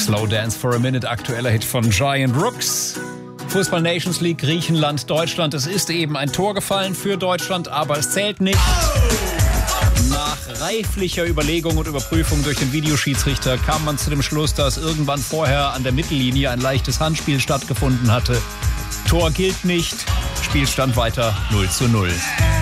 Slow Dance for a Minute, aktueller Hit von Giant Rooks. Fußball Nations League, Griechenland, Deutschland. Es ist eben ein Tor gefallen für Deutschland, aber es zählt nicht. Nach reiflicher Überlegung und Überprüfung durch den Videoschiedsrichter kam man zu dem Schluss, dass irgendwann vorher an der Mittellinie ein leichtes Handspiel stattgefunden hatte. Tor gilt nicht, Spielstand weiter 0:0.